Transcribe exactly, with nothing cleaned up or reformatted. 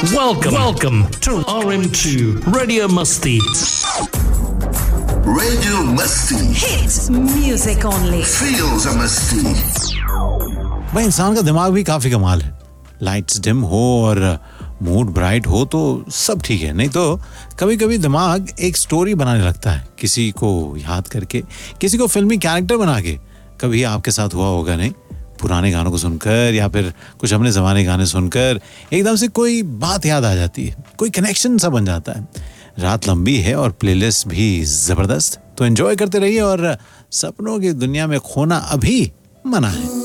Welcome, welcome to R M two Radio Masti. Radio Masti. Hits music only. Feels a Masti. भाई इंसान का दिमाग भी काफी कमाल है. लाइट्स डिम हो और मूड ब्राइट हो तो सब ठीक है, नहीं तो कभी कभी दिमाग एक स्टोरी बनाने लगता है, किसी को याद करके, किसी को फिल्मी कैरेक्टर बना के. कभी आपके साथ हुआ होगा नहीं, पुराने गानों को सुनकर या फिर कुछ अपने ज़माने गाने सुनकर एकदम से कोई बात याद आ जाती है, कोई कनेक्शन सा बन जाता है. रात लंबी है और प्लेलिस्ट भी ज़बरदस्त, तो एंजॉय करते रहिए और सपनों की दुनिया में खोना अभी मना है.